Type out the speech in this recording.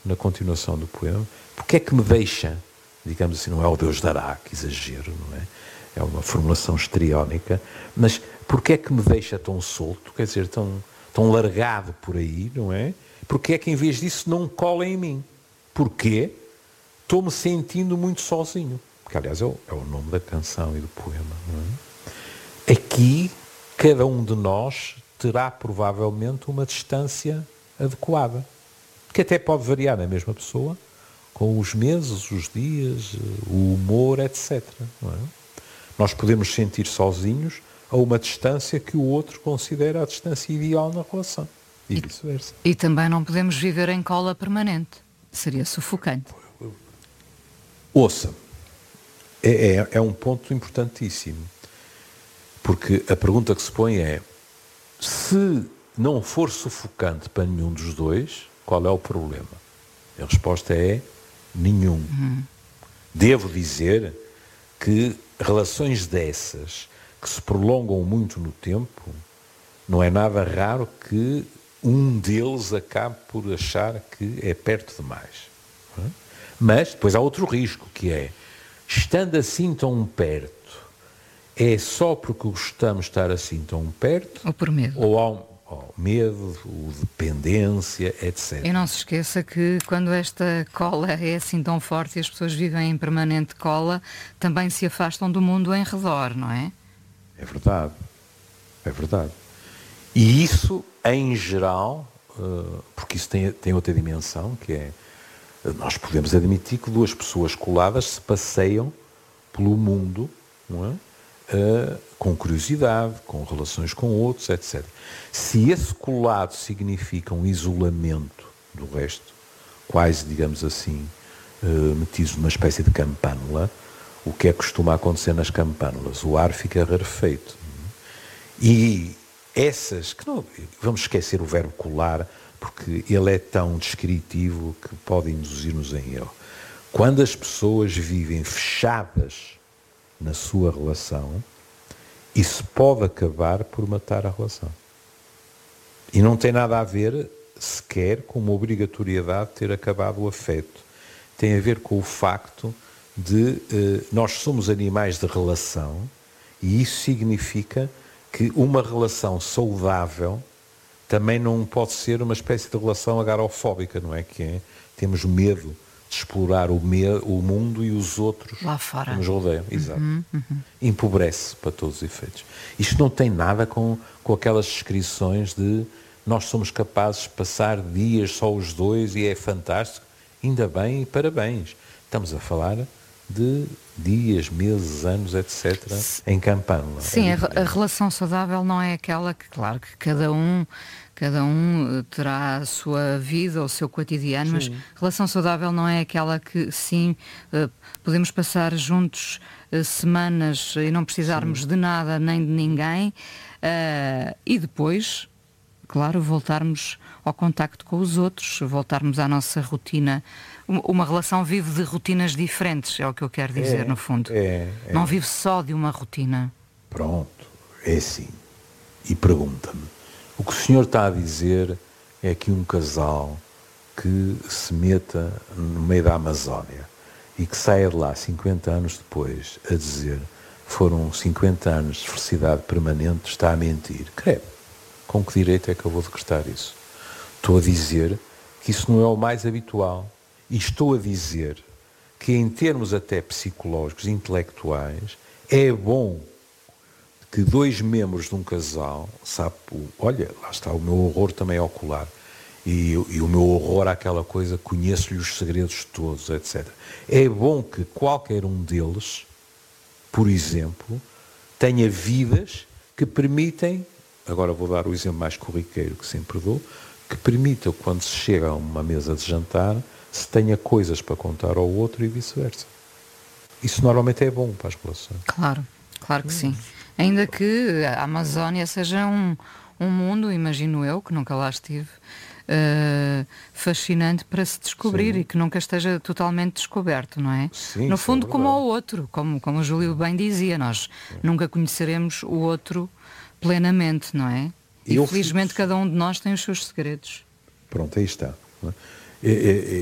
na continuação do poema, porque é que me deixa, digamos assim, não é o Deus dará, que exagero, não é? É uma formulação histriónica, mas porque é que me deixa tão solto, quer dizer, tão largado por aí, não é? Porque é que em vez disso não cola em mim? Porquê? Estou-me sentindo muito sozinho. Que aliás é o nome da canção e do poema, não é? Aqui, cada um de nós terá provavelmente uma distância adequada, que até pode variar na mesma pessoa, com os meses, os dias, o humor, etc. Não é? Nós podemos sentir sozinhos a uma distância que o outro considera a distância ideal na relação. E vice-versa. E também não podemos viver em cola permanente. Seria sufocante. Ouça, é um ponto importantíssimo. Porque a pergunta que se põe é: se não for sufocante para nenhum dos dois, qual é o problema? A resposta é nenhum. Devo dizer que relações dessas, que se prolongam muito no tempo, não é nada raro que um deles acabe por achar que é perto demais. Não é? Mas depois há outro risco, que é, estando assim tão perto, é só porque gostamos de estar assim tão perto? Ou por medo. Ou há medo, dependência, etc. E não se esqueça que quando esta cola é assim tão forte e as pessoas vivem em permanente cola, também se afastam do mundo em redor, não é? É verdade. É verdade. E isso, em geral, porque isso tem outra dimensão, que é, nós podemos admitir que duas pessoas coladas se passeiam pelo mundo, não é? Com curiosidade, com relações com outros, etc. Se esse colado significa um isolamento do resto, quase, digamos assim, metidos numa espécie de campânula, o que é que costuma acontecer nas campânulas? O ar fica rarefeito. E essas, que não, vamos esquecer o verbo colar, porque ele é tão descritivo que pode induzir-nos em erro. Quando as pessoas vivem fechadas na sua relação, isso pode acabar por matar a relação. E não tem nada a ver sequer com uma obrigatoriedade de ter acabado o afeto. Tem a ver com o facto de nós somos animais de relação, e isso significa que uma relação saudável também não pode ser uma espécie de relação agarofóbica, não é? Que é, temos medo de explorar o mundo e os outros lá fora que nos rodeiam. Exato. Empobrece para todos os efeitos. Isto não tem nada com aquelas descrições de nós somos capazes de passar dias só os dois e é fantástico. Ainda bem e parabéns. Estamos a falar de dias, meses, anos, etc. em campânula. Sim, a relação saudável não é aquela que, claro, que cada um terá a sua vida, o seu cotidiano, mas relação saudável não é aquela que, sim, podemos passar juntos semanas e não precisarmos de nada nem de ninguém, e depois, claro, voltarmos ao contacto com os outros, voltarmos à nossa rotina. Uma relação vive de rotinas diferentes, é o que eu quero dizer, no fundo. Não vive só de uma rotina. Pronto, é assim. E pergunta-me, o que o senhor está a dizer é que um casal que se meta no meio da Amazónia e que saia de lá 50 anos depois a dizer foram 50 anos de felicidade permanente, está a mentir. Credo, com que direito é que eu vou decretar isso? Estou a dizer que isso não é o mais habitual. E estou a dizer que, em termos até psicológicos, intelectuais, é bom que dois membros de um casal, sabe, olha, lá está o meu horror também ocular, e o meu horror àquela coisa, conheço-lhe os segredos todos, etc. É bom que qualquer um deles, por exemplo, tenha vidas que permitem, agora vou dar o exemplo mais corriqueiro que sempre dou, que permitam, quando se chega a uma mesa de jantar, se tenha coisas para contar ao outro e vice-versa. Isso normalmente é bom para as relações. Claro que sim. Ainda que a Amazónia seja um mundo, imagino eu, que nunca lá estive, fascinante para se descobrir e que nunca esteja totalmente descoberto, não é? Sim, no fundo, como ao outro, como o Júlio bem dizia, nós nunca conheceremos o outro plenamente, não é? E felizmente cada um de nós tem os seus segredos. Pronto, aí está.